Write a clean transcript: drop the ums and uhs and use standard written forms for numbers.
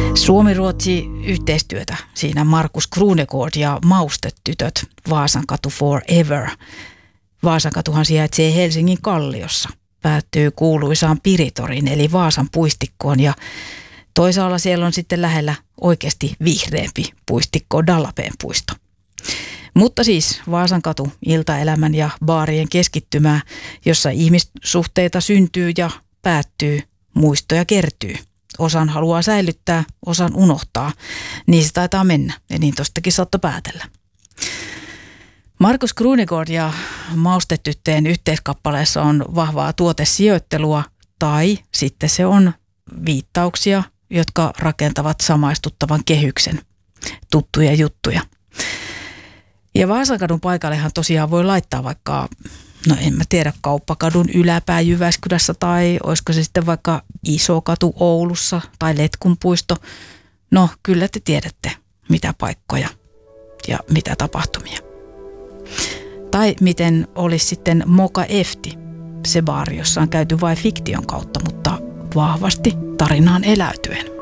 Suomi-Ruotsi yhteistyötä. Siinä Markus Krunegård ja Maustetytöt, Vaasankatu Forever. Vaasankatuhan sijaitsee Helsingin Kalliossa. Päättyy kuuluisaan Piritorin eli Vaasan puistikkoon ja toisaalla siellä on sitten lähellä oikeasti vihreämpi puistikko Dallapeen puisto. Mutta siis Vaasankatu, iltaelämän ja baarien keskittymää, jossa ihmissuhteita syntyy ja päättyy, muistoja kertyy. Osan haluaa säilyttää, osan unohtaa. Niin se taitaa mennä ja niin tostakin saattoi päätellä. Markus Krunegård ja Maustetyttöjen yhteiskappaleessa on vahvaa tuotesijoittelua tai sitten se on viittauksia, jotka rakentavat samaistuttavan kehyksen. Tuttuja juttuja. Ja Vaasankadun paikallehan tosiaan voi laittaa vaikka, no en mä tiedä, Kauppakadun yläpää Jyväskylässä tai olisiko se sitten vaikka Isokatu Oulussa tai Letkunpuisto. No kyllä te tiedätte, mitä paikkoja ja mitä tapahtumia. Tai miten olisi sitten Moka Efti, se baari, jossa on käyty vain fiktion kautta, mutta vahvasti tarinaan eläytyen.